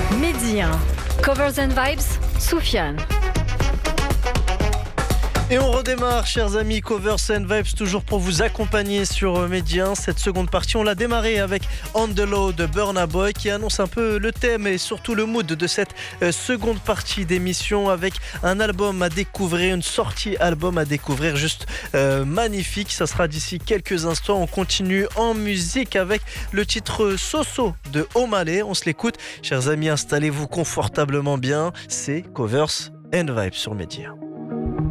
Mehdi 1, Covers and Vibes, Soufiane. Et on redémarre, chers amis, Covers and Vibes, toujours pour vous accompagner sur Mehdi 1. Cette seconde partie, on l'a démarré avec On The Low de Burna Boy, qui annonce un peu le thème et surtout le mood de cette seconde partie d'émission, avec un album à découvrir, une sortie album à découvrir juste magnifique. Ça sera d'ici quelques instants. On continue en musique avec le titre Soso de Omalé. On se l'écoute. Chers amis, installez-vous confortablement bien. C'est Covers and Vibes sur Mehdi 1.